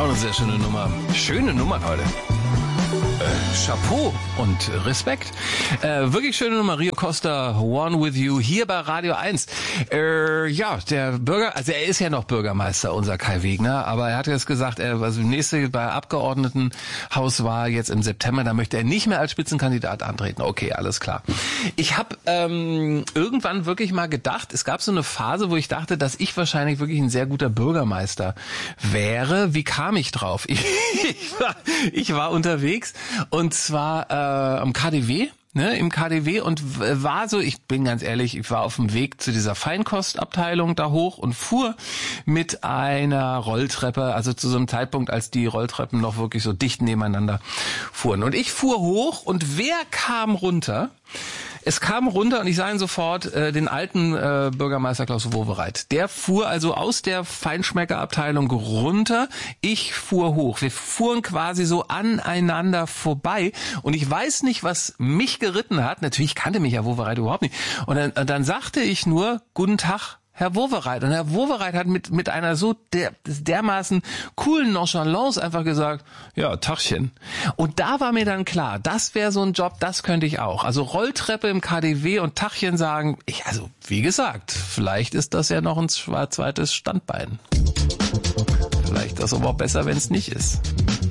Auch eine sehr schöne Nummer. Schöne Nummer heute. Chapeau und Respekt. Wirklich schöne Nummer. Rio Costa, One With You, hier bei Radio 1. Ja, der Bürger, also er ist ja noch Bürgermeister, unser Kai Wegner, aber er hat jetzt gesagt, also nächste bei Abgeordnetenhauswahl jetzt im September, da möchte er nicht mehr als Spitzenkandidat antreten. Okay, alles klar. Ich habe irgendwann wirklich mal gedacht, es gab so eine Phase, wo ich dachte, dass ich wahrscheinlich wirklich ein sehr guter Bürgermeister wäre. Wie kam ich drauf? Ich war unterwegs und zwar am KaDeWe, im KaDeWe und war so, ich bin ganz ehrlich, ich war auf dem Weg zu dieser Feinkostabteilung da hoch und fuhr mit einer Rolltreppe, also zu so einem Zeitpunkt, als die Rolltreppen noch wirklich so dicht nebeneinander fuhren. Und ich fuhr hoch und wer kam runter? Es kam runter und ich sah ihn sofort, den alten Bürgermeister Klaus Wowereit. Der fuhr also aus der Feinschmeckerabteilung runter. Ich fuhr hoch. Wir fuhren quasi so aneinander vorbei. Und ich weiß nicht, was mich geritten hat. Natürlich kannte mich ja Wowereit überhaupt nicht. Und dann sagte ich nur, guten Tag, Herr Wowereit. Und Herr Wowereit hat mit einer so dermaßen coolen Nonchalance einfach gesagt, ja, Tachchen. Und da war mir dann klar, das wäre so ein Job, das könnte ich auch. Also Rolltreppe im KaDeWe und Tachchen sagen, also wie gesagt, vielleicht ist das ja noch ein zweites Standbein. Vielleicht ist das aber auch besser, wenn es nicht ist.